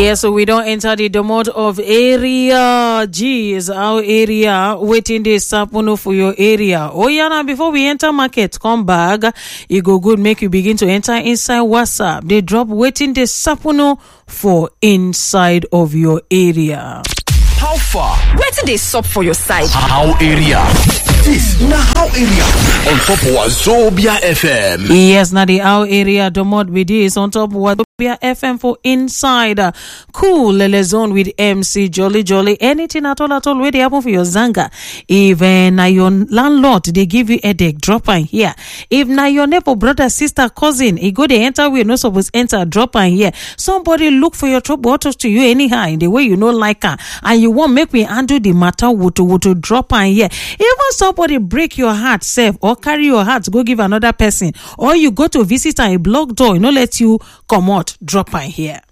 Yes, so we don't enter the domot of area. Geez, our area waiting this happen for your area. Oh yeah, now before we enter market, come back. It go good, make you begin to enter inside WhatsApp. They drop waiting this happen for inside of your area. How far? Where did they stop for your side? How area? This na how area on top Wazobia FM. Yes, na the our area domot with this on top Wazobia FM for inside. Cool Lele Zone with MC Jolly. Anything at all where they happen for your zanga. Even na your landlord they give you a headache, drop in here. If na your neighbor, brother, sister, cousin, he go they enter we no supposed enter, drop in here. Somebody look for your trouble talk to you anyhow in the way you know like her, and you won't make me undo the matter to drop in here. Even somebody break your heart self or carry your heart go give another person, or you go to visit a block door, you know let you come out, drop in here.